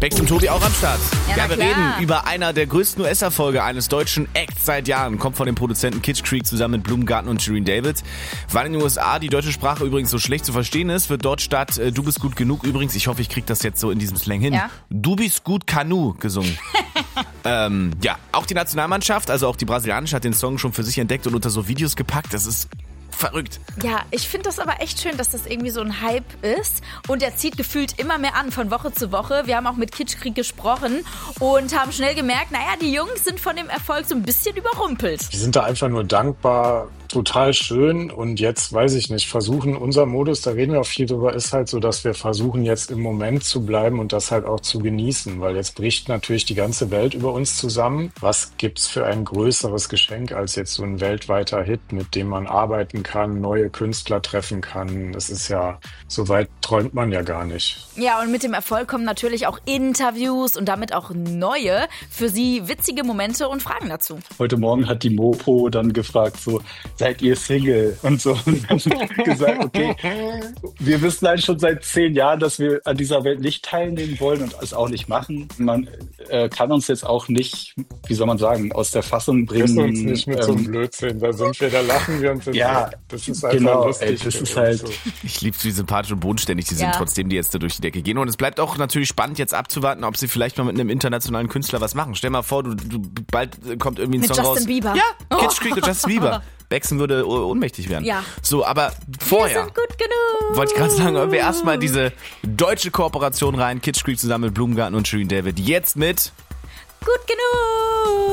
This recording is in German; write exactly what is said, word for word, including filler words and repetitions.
Bex und Tobi auch am Start. Ja, Ja, wir klar. reden über einer der größten U S-Erfolge eines deutschen Acts seit Jahren. Kommt von dem Produzenten Kitsch Creek zusammen mit Blumengarten und Shirin David. Weil in den U S A die deutsche Sprache übrigens so schlecht zu verstehen ist, wird dort statt äh, Du bist gut genug übrigens, ich hoffe, ich kriege das jetzt so in diesem Slang hin, Ja. Du bist gut Kanu gesungen. ähm, ja, auch die Nationalmannschaft, also auch die brasilianische, hat den Song schon für sich entdeckt und unter so Videos gepackt. Das ist verrückt. Ja, ich finde das aber echt schön, dass das irgendwie so ein Hype ist und er zieht gefühlt immer mehr an von Woche zu Woche. Wir haben auch mit Kitsch Creek gesprochen und haben schnell gemerkt, naja, die Jungs sind von dem Erfolg so ein bisschen überrumpelt. Wir sind da einfach nur dankbar, total schön und jetzt, weiß ich nicht, versuchen, unser Modus, da reden wir auch viel drüber, ist halt so, dass wir versuchen jetzt im Moment zu bleiben und das halt auch zu genießen, weil jetzt bricht natürlich die ganze Welt über uns zusammen. Was gibt's für ein größeres Geschenk als jetzt so ein weltweiter Hit, mit dem man arbeiten kann, neue Künstler treffen kann? Das ist ja, so weit träumt man ja gar nicht. Ja, und mit dem Erfolg kommen natürlich auch Interviews und damit auch neue, für sie witzige Momente und Fragen dazu. Heute Morgen hat die Mopo dann gefragt, so, seid ihr Single? Und so, und dann gesagt, okay, wir wissen halt schon seit zehn Jahren, dass wir an dieser Welt nicht teilnehmen wollen und es auch nicht machen. Man äh, kann uns jetzt auch nicht, wie soll man sagen, aus der Fassung bringen. Lass uns nicht mit ähm, so einem Blödsinn, da sind wir, da lachen wir uns. Ja, das ist einfach genau, lustig. ey, das für ist uns halt- so. Ich liebe wie sympathisch und bodenständig die sind, Ja. trotzdem die jetzt da durch die Decke gehen. Und es bleibt auch natürlich spannend, jetzt abzuwarten, ob sie vielleicht mal mit einem internationalen Künstler was machen. Stell mal vor, du, du bald kommt irgendwie ein Mit Song Justin raus. Bieber. Ja, Kitsch Creek und Justin Bieber. Bexen würde ohnmächtig werden. Ja. So, aber Wir vorher sind gut genug. wollte ich gerade sagen, hören wir erstmal diese deutsche Kooperation rein. Kitsch Creek zusammen mit Blumengarten und Shirin David. Jetzt mit Gut genug.